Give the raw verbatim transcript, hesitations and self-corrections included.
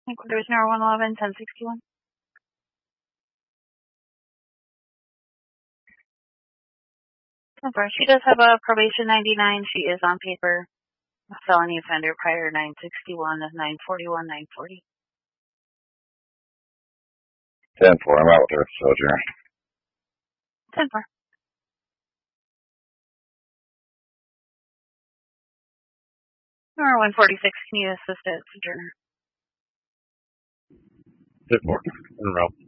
There's no one eleven, ten sixty-one. She does have a probation ninety-nine. She is on paper a felony offender prior nine sixty-one of nine forty-one, nine forty. ten four, I'm out with her, soldier. ten four. Or one forty-six, can you assist at Sojourner? ten four, in a row.